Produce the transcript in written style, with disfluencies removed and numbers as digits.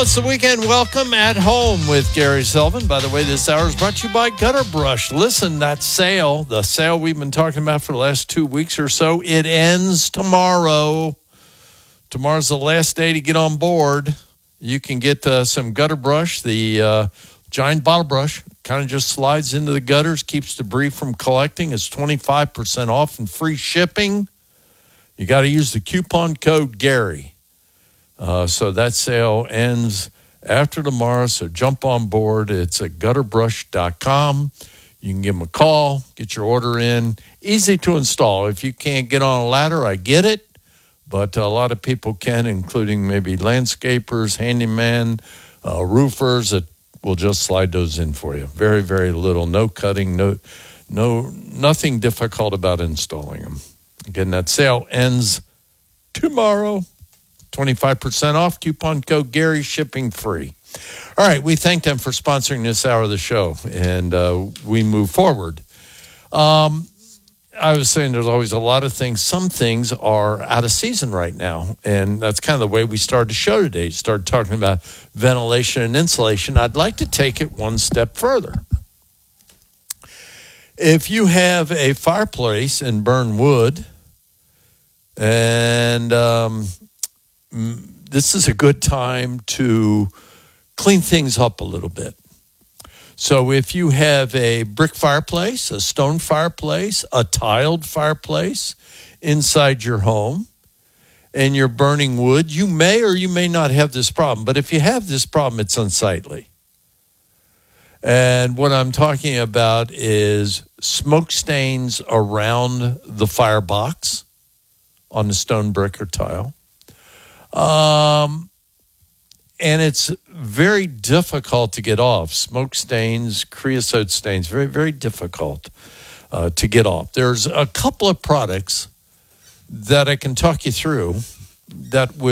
Well, it's the weekend welcome at home with Gary Sullivan. By the way, this hour is brought to you by Gutter Brush. Listen, that sale, the sale we've been talking about for the last 2 weeks or so, it ends tomorrow. Tomorrow's the last day to get on board. You can get some Gutter Brush, the giant bottle brush. Kind of just slides into the gutters, keeps debris from collecting. It's 25% off and free shipping. You got to use the coupon code Gary. So that sale ends after tomorrow, so jump on board. It's at gutterbrush.com. You can give them a call, get your order in. Easy to install. If you can't get on a ladder, I get it, but a lot of people can, including maybe landscapers, handyman, roofers that will just slide those in for you. Very, very little. No cutting, nothing difficult about installing them. Again, that sale ends tomorrow. 25% off, coupon code Gary, shipping free. All right, we thank them for sponsoring this hour of the show, and we move forward. I was saying there's always a lot of things. Some things are out of season right now, and that's kind of the way we started the show today. Started talking about ventilation and insulation. I'd like to take it one step further. If you have a fireplace and burn wood, and this is a good time to clean things up a little bit. So if you have a brick fireplace, a stone fireplace, a tiled fireplace inside your home, and you're burning wood, you may or you may not have this problem. But if you have this problem, it's unsightly. And what I'm talking about is smoke stains around the firebox on the stone, brick, or tile. And it's very difficult to get off. Smoke stains, creosote stains, very, very difficult to get off. There's a couple of products that I can talk you through that will